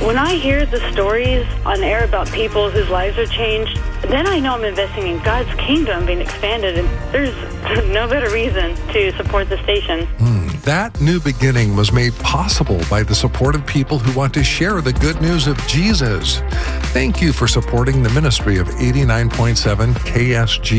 When I hear the stories on air about people whose lives are changed, then I know I'm investing in God's kingdom being expanded, and there's no better reason to support the station. That new beginning was made possible by the support of people who want to share the good news of Jesus. Thank you for supporting the ministry of 89.7 KSG.